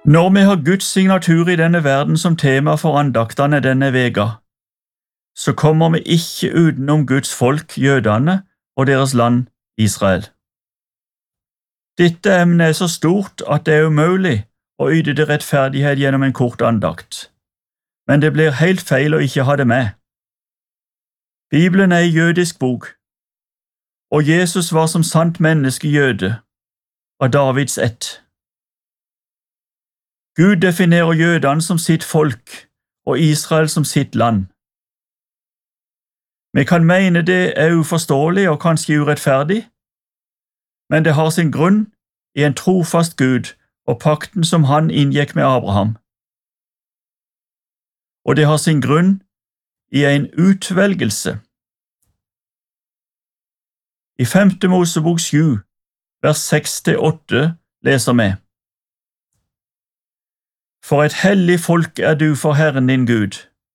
Når vi har Guds signatur i denne verden som tema for andaktene denne vega, så kommer vi ikke utenom Guds folk, jødene, og deres land, Israel. Dette emnet er så stort at det er umulig å yte det rettferdighet gjennom en kort andakt, men det blir helt feil å ikke ha det med. Bibelen er en jødisk bok, og Jesus var som sant menneske jøde, av Davids ett. Gud definerer jødene som sitt folk og Israel som sitt land. Vi kan mene det er uforståelig og kanskje urettferdig, men det har sin grunn i en trofast Gud og pakten som han inngikk med Abraham. Og det har sin grunn i en utvelgelse. I 5. Mosebok 7, vers 6-8 leser vi: For et hellig folk er du for Herren din Gud.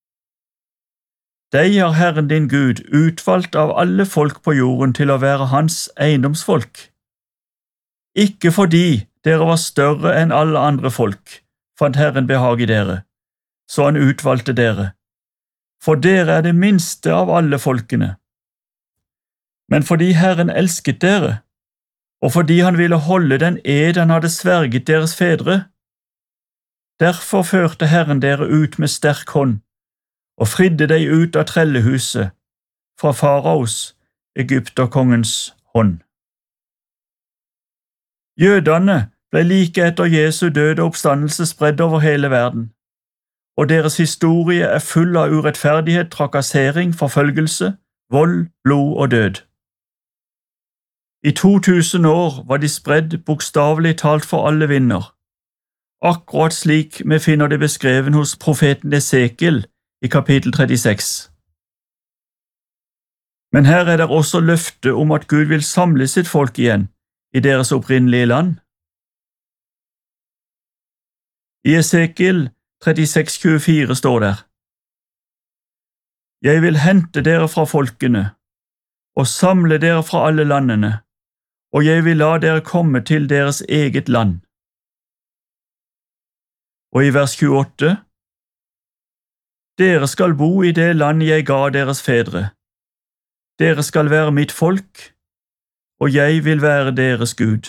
Deg har Herren din Gud utvalgt av alle folk på jorden til å være hans eiendomsfolk. Ikke fordi dere var større enn alle andre folk, fant Herren behag i dere, så han utvalgte dere. For dere er det minste av alle folkene. Men fordi Herren elsket dere, og fordi han ville holde den ed han hadde sverget deres fedre, derfor førte Herren dere ut med sterk hånd, og fridde deg ut av trellehuset, fra faraos, egypterkongens hånd. Jødene ble like etter Jesu død og oppstandelse spredd over hele verden, og deres historie er full av urettferdighet, trakassering, forfølgelse, vold, blod og død. I 2000 år var de spredd bokstavelig talt for alle vinder, akkurat slik vi finner det beskrevet hos profeten Esekiel i kapittel 36. Men her er det også løfte om at Gud vil samle sitt folk igjen i deres opprinnelige land. I Esekiel 36,24 står der: Jeg vil hente dere fra folkene og samle dere fra alle landene, og jeg vil la dere komme til deres eget land. Og i vers 28: Dere skal bo i det land jeg ga deres fedre. Dere skal være mitt folk, og jeg vil være deres Gud.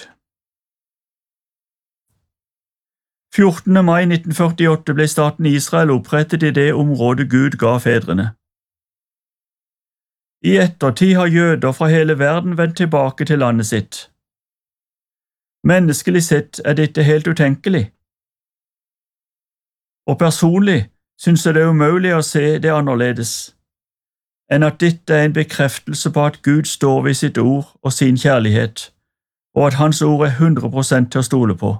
14. mai 1948 ble staten Israel opprettet i det området Gud ga fedrene. I ettertid har jøder fra hele verden vendt tilbake til landet sitt. Menneskelig sett er dette helt utenkelig. Og personlig synes jeg det er umulig å se det annerledes, enn at dette er en bekreftelse på at Gud står ved sitt ord og sin kjærlighet, og at hans ord er 100% til å stole på.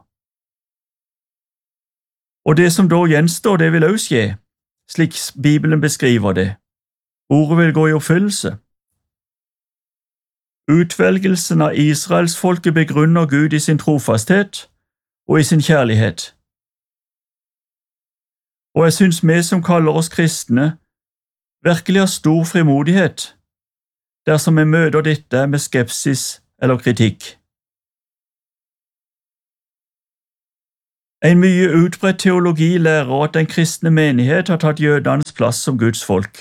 Og det som da gjenstår, det vil også skje, slik Bibelen beskriver det. Ordet vil gå i oppfyllelse. Utvelgelsen av Israelsfolket begrunner Gud i sin trofasthet og i sin kjærlighet. Og jeg synes vi som kaller oss kristne virkelig har stor frimodighet dersom vi møter dette med skepsis eller kritikk. En mye utbredt teologi lærer at den kristne menighet har tatt jødenes plass som Guds folk.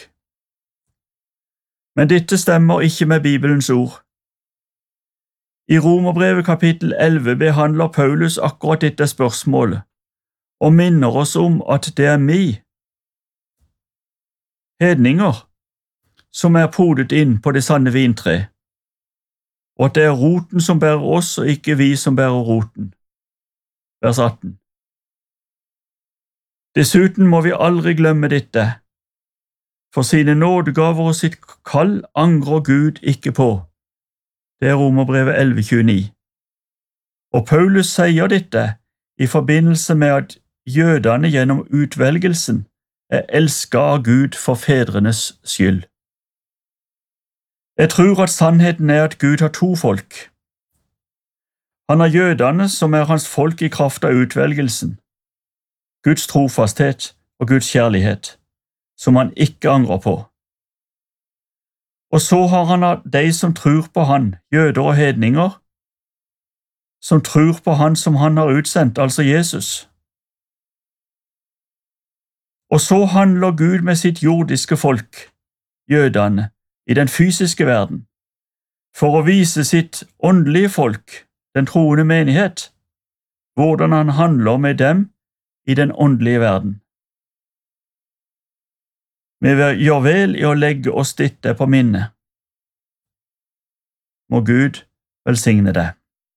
Men dette stemmer ikke med Bibelens ord. I Romerbrevet kapittel 11 behandler Paulus akkurat dette spørsmålet, og minner oss om at det er vi, hedninger, som er podet inn på det sanne vintre, og at det er roten som bærer oss og ikke vi som bærer roten. Vers 18. Dessuten må vi aldri glemme dette, for sine nådegaver og sitt kall angrer Gud ikke på. Det er Romerbrevet 11,29. Og Paulus sier dette i forbindelse med at jødene gjennom utvelgelsen er elsket av Gud for fedrenes skyld. Jeg tror at sannheten er at Gud har to folk. Han har jødene som er hans folk i kraft av utvelgelsen, Guds trofasthet og Guds kjærlighet, som han ikke angrer på. Og så har han de som tror på han, jøder og hedninger, som tror på han som han har utsendt, altså Jesus. Og så handler Gud med sitt jordiske folk, jødene, i den fysiske verden, for å vise sitt åndelige folk, den troende menighet, hvordan han handler med dem i den åndelige verden. Vi gjør vel i å legge oss dette på minne. Må Gud velsigne det.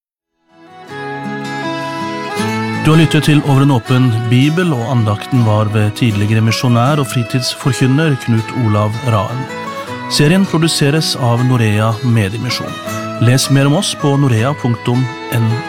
Du har lyttet til Over en åpen bibel, og andakten var ved tidligere misjonær og fritidsforkynner Knut Olav Raen. Serien produseres av Norea Mediemisjon. Les mer om oss på norea.no.